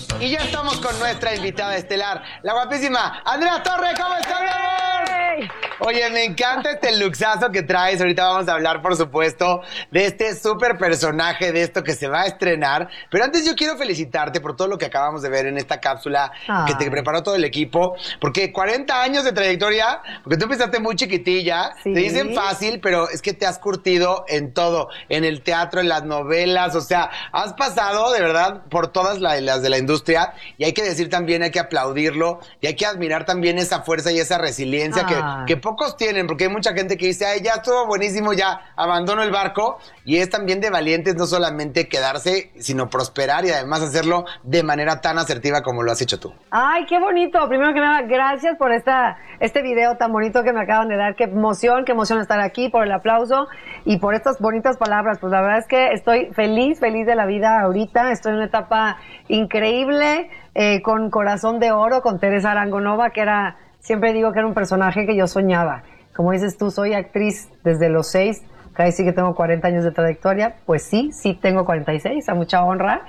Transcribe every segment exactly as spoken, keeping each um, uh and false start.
Y ya estamos con nuestra invitada estelar, la guapísima Andrea Torre. ¿Cómo está, mi amor? Oye, me encanta este luxazo que traes. Ahorita vamos a hablar, por supuesto, de este súper personaje, de esto que se va a estrenar. Pero antes yo quiero felicitarte por todo lo que acabamos de ver en esta cápsula Ay. que te preparó todo el equipo. Porque cuarenta años de trayectoria, porque tú empezaste muy chiquitilla. Sí. Te dicen fácil, pero es que te has curtido en todo. En el teatro, en las novelas. O sea, has pasado, de verdad, por todas las de la industria. Y hay que decir también, hay que aplaudirlo. Y hay que admirar también esa fuerza y esa resiliencia que, que pocos tienen, porque hay mucha gente que dice, ay, ya estuvo buenísimo, ya abandono el barco, y es también de valientes no solamente quedarse, sino prosperar y además hacerlo de manera tan asertiva como lo has hecho tú. Ay, qué bonito. Primero que nada, gracias por esta, este video tan bonito que me acaban de dar. Qué emoción, qué emoción estar aquí, por el aplauso y por estas bonitas palabras. Pues la verdad es que estoy feliz, feliz de la vida ahorita. Estoy en una etapa increíble, eh, con Corazón de Oro, con Teresa Arangonova, que era... Siempre digo que era un personaje que yo soñaba. Como dices tú, soy actriz desde los seis, casi sí que tengo cuarenta años de trayectoria. Pues sí, sí tengo cuarenta y seis, a mucha honra.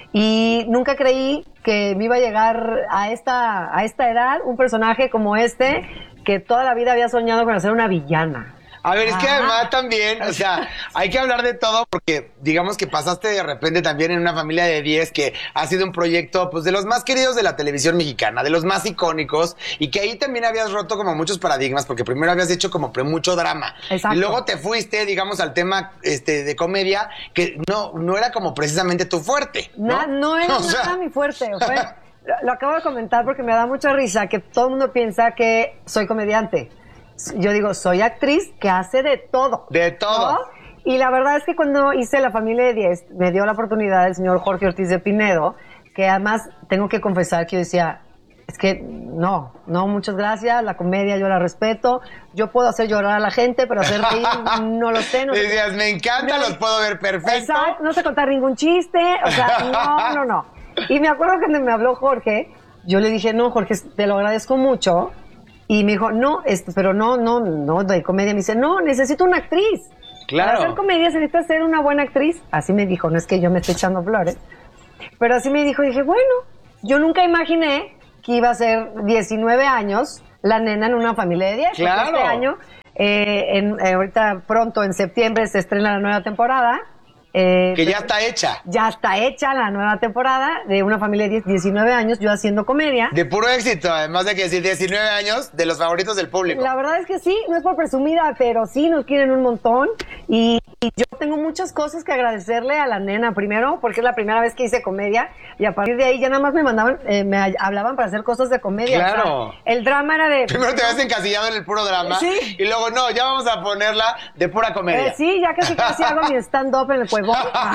Y nunca creí que me iba a llegar a esta, a esta edad un personaje como este, que toda la vida había soñado con hacer una villana. A ver, es que además también, o sea, hay que hablar de todo porque digamos que pasaste de repente también en una familia de diez que ha sido un proyecto pues de los más queridos de la televisión mexicana, de los más icónicos, y que ahí también habías roto como muchos paradigmas porque primero habías hecho como mucho drama. Exacto. Y luego te fuiste, digamos, al tema este de comedia que no no era como precisamente tu fuerte, ¿no? No, no era o sea... nada mi fuerte, fue, lo, lo acabo de comentar porque me da mucha risa que todo el mundo piensa que soy comediante. Yo digo, soy actriz que hace de todo. De todo. ¿No? Y la verdad es que cuando hice La Familia de diez, me dio la oportunidad el señor Jorge Ortiz de Pinedo, que además tengo que confesar que yo decía, es que no, no, muchas gracias, la comedia yo la respeto, yo puedo hacer llorar a la gente, pero hacer reír no lo sé. No sé. Decías, me encanta, no, los puedo ver perfecto. Exacto, no sé contar ningún chiste, o sea, no, no, no. Y me acuerdo que cuando me habló Jorge, yo le dije, no, Jorge, te lo agradezco mucho. Y me dijo, no, esto, pero no, no, no, de comedia. Me dice, no, necesito una actriz. Claro. Para hacer comedia se necesita ser una buena actriz. Así me dijo, no es que yo me esté echando flores. Pero así me dijo, y dije, bueno, yo nunca imaginé que iba a ser diecinueve años la nena en Una Familia de diez. Claro. Este año, eh, en, eh, ahorita pronto, en septiembre, se estrena la nueva temporada. Eh, que ya está hecha. Ya está hecha la nueva temporada de Una Familia de diez, diecinueve años, yo haciendo comedia. De puro éxito, además de que decir diecinueve años, de los favoritos del público. La verdad es que sí, no es por presumida, pero sí nos quieren un montón. Y, y yo tengo muchas cosas que agradecerle a la nena. Primero, porque es la primera vez que hice comedia. Y a partir de ahí ya nada más me mandaban, eh, me hablaban para hacer cosas de comedia. Claro. O sea, el drama era de... Primero te habías encasillado en el puro drama. Sí. Y luego, no, ya vamos a ponerla de pura comedia. Eh, sí, ya casi casi hago mi stand-up en el juego.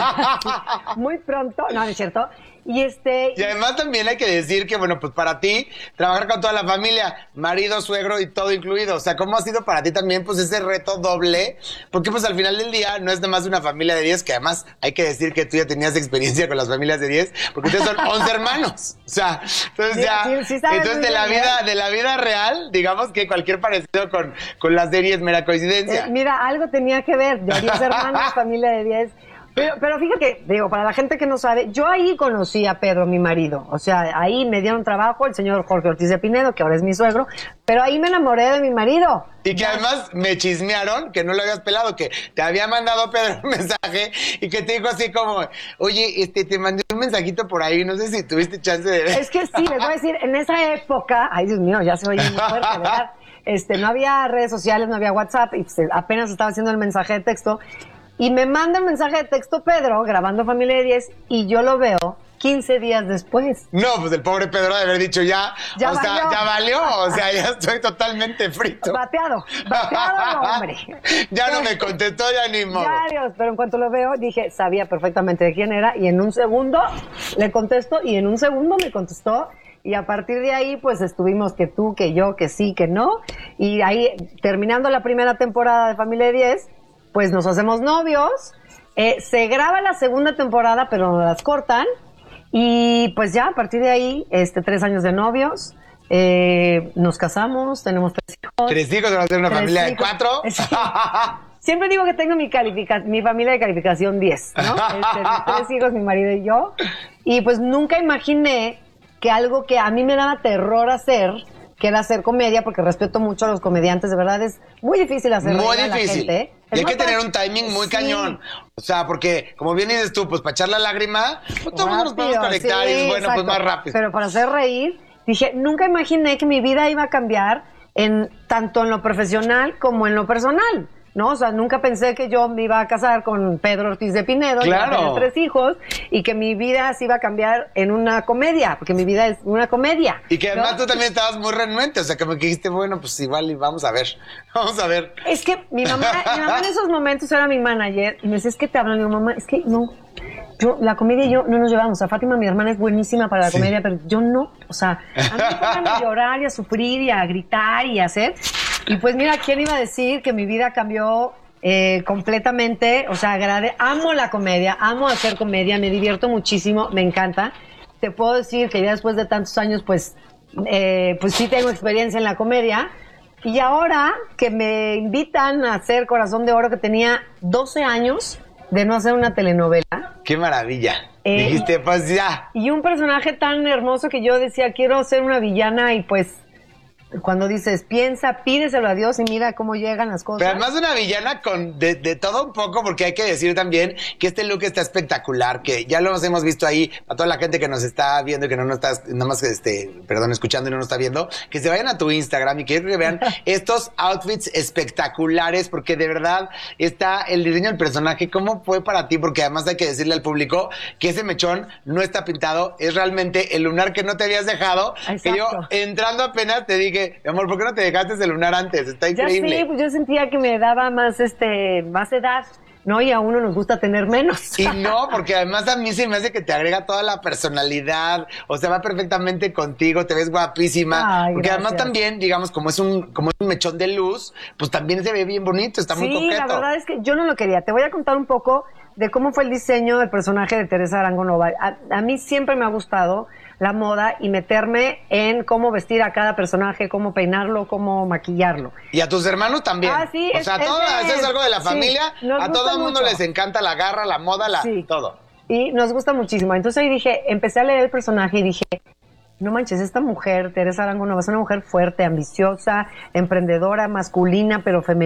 Muy pronto, no, no es cierto. Y este y además también hay que decir que, bueno, pues para ti, trabajar con toda la familia, marido, suegro y todo incluido, o sea, ¿cómo ha sido para ti también, pues, ese reto doble? Porque, pues, al final del día no es nada más una familia de diez, que además hay que decir que tú ya tenías experiencia con las familias de diez, porque ustedes son once hermanos, o sea, entonces sí, ya, sí, sí entonces de la bien. vida, de la vida real, digamos que cualquier parecido con, con las series mera coincidencia. Eh, mira, algo tenía que ver, de diez hermanos, familia de diez. Pero, pero fíjate que, digo, para la gente que no sabe, yo ahí conocí a Pedro, mi marido. O sea, ahí me dieron trabajo el señor Jorge Ortiz de Pinedo, que ahora es mi suegro, pero ahí me enamoré de mi marido. Y que además me chismearon que no lo habías pelado, que te había mandado Pedro un mensaje y que te dijo así como, oye, este, te mandé un mensajito por ahí, no sé si tuviste chance de ver. Es que sí, les voy a decir, en esa época, ay Dios mío, ya se oye muy fuerte, ¿verdad? Este, no había redes sociales, no había WhatsApp, y pues, apenas estaba haciendo el mensaje de texto. Y me manda un mensaje de texto Pedro, grabando Familia de diez, y yo lo veo quince días después. No, pues el pobre Pedro de haber dicho ya, ya o valió. sea, ya valió, o sea, ya estoy totalmente frito. Bateado, bateado, hombre. Ya no me contestó, ya ni modo. Ya, Dios, pero en cuanto lo veo, dije, sabía perfectamente de quién era, y en un segundo le contesto, y en un segundo me contestó, y a partir de ahí, pues estuvimos que tú, que yo, que sí, que no, y ahí, terminando la primera temporada de Familia de diez, pues nos hacemos novios, eh, se graba la segunda temporada, pero nos las cortan, y pues ya, a partir de ahí, este, tres años de novios, eh, nos casamos, tenemos tres hijos. ¿Tres hijos? ¿Van a ser una Tres familia hijos. de cuatro? Sí. siempre digo que tengo mi califica- mi familia de calificación diez, ¿no? Este, mis tres hijos, mi marido y yo. Y pues nunca imaginé que algo que a mí me daba terror hacer, que era hacer comedia, porque respeto mucho a los comediantes, de verdad es muy difícil hacer Muy reír a la difícil. gente. Y hay Es que más tener fácil- un timing muy Sí. cañón. O sea, porque, como bien dices tú, pues para echar la lágrima, pues todo el mundo nos podemos Rápido, conectar y sí, bueno, pues exacto. más rápido. Pero para hacer reír, dije, nunca imaginé que mi vida iba a cambiar en tanto en lo profesional como en lo personal, ¿no? O sea, nunca pensé que yo me iba a casar con Pedro Ortiz de Pinedo, Claro. que tenía tres hijos, y que mi vida se iba a cambiar en una comedia, porque mi vida es una comedia. Y que además ¿no? tú también estabas muy renuente, o sea, como que dijiste, bueno, pues igual y vamos a ver, vamos a ver. Es que mi mamá, mi mamá en esos momentos era mi manager, y me dice, es que te hablan, y digo, mamá, es que no, yo, la comedia y yo no nos llevamos. O sea, Fátima, mi hermana, es buenísima para la Sí. comedia, pero yo no. O sea, a mí me ponen a llorar y a sufrir y a gritar y a hacer. Y pues mira, ¿quién iba a decir que mi vida cambió eh, completamente? O sea, agrade, amo la comedia, amo hacer comedia, me divierto muchísimo, me encanta. Te puedo decir que ya después de tantos años, pues, eh, pues sí tengo experiencia en la comedia. Y ahora que me invitan a hacer Corazón de Oro, que tenía doce años de no hacer una telenovela. Qué maravilla. Eh, Dijiste, pues ya. Y un personaje tan hermoso que yo decía, quiero ser una villana, y pues cuando dices, piensa, pídeselo a Dios y mira cómo llegan las cosas. Pero además de una villana con de, de todo un poco, porque hay que decir también que este look está espectacular, que ya lo hemos visto ahí, a toda la gente que nos está viendo y que no nos está, nada más, este, perdón, escuchando y no nos está viendo, que se vayan a tu Instagram y quiero que vean estos outfits espectaculares, porque de verdad está el diseño del personaje. ¿Cómo fue para ti? Porque además hay que decirle al público que ese mechón no está pintado, es realmente el lunar que no te habías dejado, Exacto. que yo entrando apenas te dije, mi amor, ¿por qué no te dejaste ese lunar antes? Está Ya increíble. sí, pues yo sentía que me daba más, este, más edad, ¿no? Y a uno nos gusta tener menos. Y no, porque además a mí se me hace que te agrega toda la personalidad, o sea, va perfectamente contigo, te ves guapísima. Ay, porque además gracias. también, digamos, como es un como es un mechón de luz, pues también se ve bien bonito, está muy Sí, coqueto. la verdad es que yo no lo quería. Te voy a contar un poco de cómo fue el diseño del personaje de Teresa Arango Nova. A, a mí siempre me ha gustado la moda y meterme en cómo vestir a cada personaje, cómo peinarlo, cómo maquillarlo. Y a tus hermanos también. Ah, sí, o es- sea, es todo de- eso es algo de la sí, familia. nos A todo gusta el mundo mucho. les encanta la garra, la moda, la Sí. todo. Y nos gusta muchísimo. Entonces ahí dije, empecé a leer el personaje y dije, no manches, esta mujer, Teresa Arango Nova, es una mujer fuerte, ambiciosa, emprendedora, masculina, pero femenina.